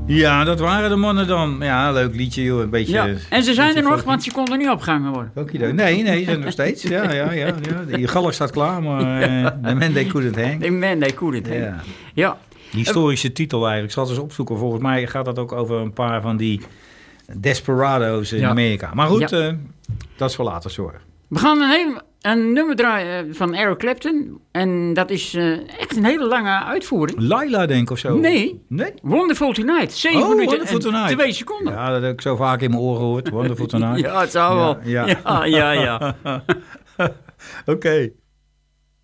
Ja, dat waren de mannen dan. Ja, leuk liedje, joh. Een beetje... Ja. En ze zijn er nog, folky. want ze konden niet opgehangen worden. Okido. Nee, ze zijn nog steeds. Ja. Je galg staat klaar, maar the man they couldn't hang. The man they couldn't hang. Ja. Ja. Historische titel eigenlijk. Ik zal het eens opzoeken. Volgens mij gaat dat ook over een paar van die desperado's in Amerika. Maar goed, dat is voor later zorg. We gaan een nummer draaien van Eric Clapton. En dat is echt een hele lange uitvoering. Laila, denk ik, of zo? Nee. Wonderful Tonight. 7 minuten Wonderful en Tonight. 2 seconden. Ja, dat heb ik zo vaak in mijn oren gehoord. Wonderful Tonight. Ja, het zou wel. Ja. Ja. Oké.